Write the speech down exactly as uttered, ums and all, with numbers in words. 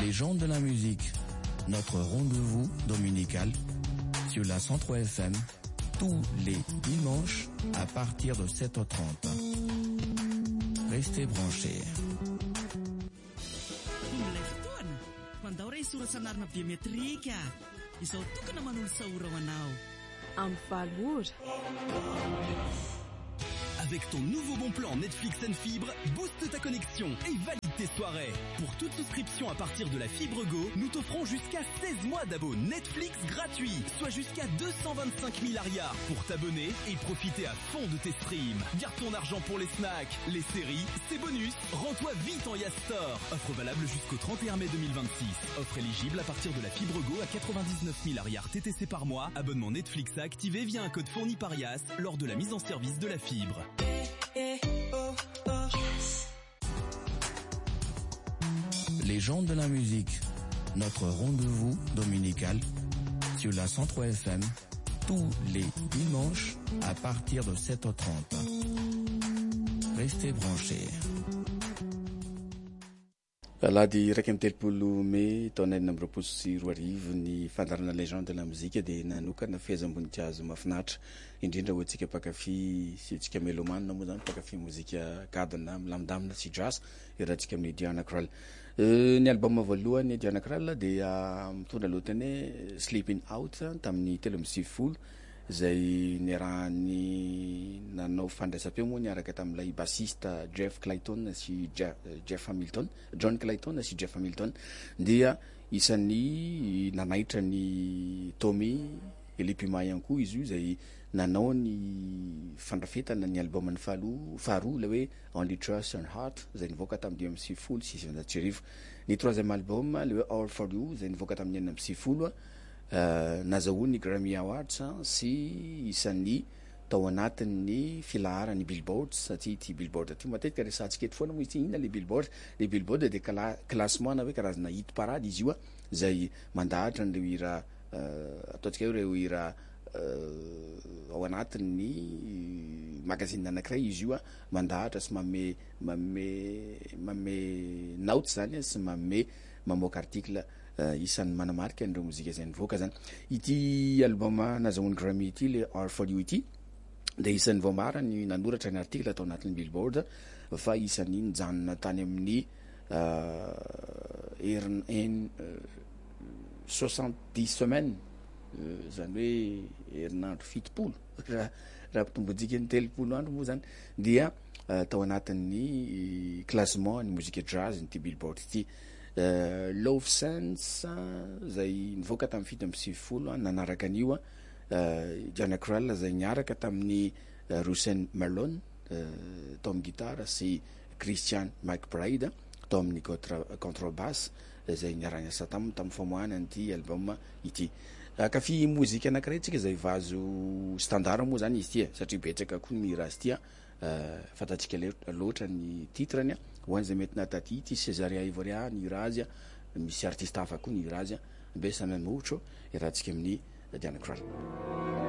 Les gens de la musique, notre rendez-vous dominical sur la cent trois F M tous les dimanches à partir de sept heures trente. Restez branchés. Avec ton nouveau bon plan Netflix and Fibre, booste ta connexion et valide tes soirées. Pour toute souscription à partir de la Fibre Go, nous t'offrons jusqu'à seize mois d'abo Netflix gratuit, soit jusqu'à deux cent vingt-cinq mille arias pour t'abonner et profiter à fond de tes streams. Garde ton argent pour les snacks, les séries, c'est bonus. Rends-toi vite en Yas Store. Offre valable jusqu'au trente et un mai deux mille vingt-six. Offre éligible à partir de la Fibre Go à quatre-vingt-dix-neuf mille arias T T C par mois. Abonnement Netflix à activer via un code fourni par Yas lors de la mise en service de la fibre. Les gens de la musique, notre rendez-vous dominical sur la cent trois F M tous les dimanches à partir de sept heures trente. Restez branchés. Alady raika amby telopolo May taona enina amby roapolo sy roa arivo ny fandarana légende de la musique dia nanokana fehezam-boninkazo mahafinaritra indrindra ho antsika mpakafy sy antsika mélomane moa zany mpakafy mozika gadona milamindamina sy jazz iarahantsika amin'ny Diana Krall. Ny album voalohany Diana Krall dia mitondra lohatany Sleeping Out tamin'ny telo amby sivifolo zay niarahany nanao fandraisam-peo moa niaraka tamin'ilay bassiste Jeff Clayton sy Jeff Hamilton, John Clayton sy Jeff Hamilton, dia isan'ny nanaitra ny Tommy Elepima ihany koa izy io zay nanao ny fandrafetana ny album ny faharoa faharoa le hoe Only Trust and Heart zay nivoaka tamin'ny dimy amby sivifolo sy sivanjato sy arivo. Ny troisième album le hoe All For You zay nivoaka tamin'ny enina amby sivifolo Uh, nazahoany Grammy Awards sy isan'ny tao anatin'ny filaharany Billboard satria ty Billboard ty matetika resantsika eto foana moa izy inona le Billboard le Billboard dia classement na hoe karazana hit parade izy io zay mandahatra n'ireo hira uh, ataontsika hoe ireo hira uh, ao anatin'ny magazine anankiray izy io mandahatra sy mame mame mame note zany sy mame mamoaka article Uh, isan'ny manamarika an'ireo mozika izay nivoaka zany. Ity album nazahoany Grammy ity le All For You ity dia isan'ny voamara ny nanoratra ny article atao anatin'ny Billboard fa isan'ny nijanona tany amin'ny uh, herin en uh, soixante-dix semaines uh, zany hoe herinandro fitopolo raha raha mpitombotsika ny telopolo andro moa zany dia uh, tao anatin'ny classement ny mozika jazz ny ty Billboard ity. Uh, Love Sense uh, zay nivoaka tamin'ny fito amby sivifolo nanaraka an'io uh, Diana Krall zay niaraka tamin'ny uh, Russell Marlon uh, tao amin'ny gitara sy Christian McBride tao amin'ny contrebasse uh, zay niara-niasa taminy tamin'ny famoahana ity album ity. Kafy mozika anankiray tsika zay vazo standard moa zany izy ity satria betsaka koa mihira azy ity uh, fatatsika loatra ny titrany ho an'izay mety nataty ty Césaria Ivoria ny hira azy misy artiste hafa koa ny hira azy be samy mohotro irahantsika amin'ny Diana Krall.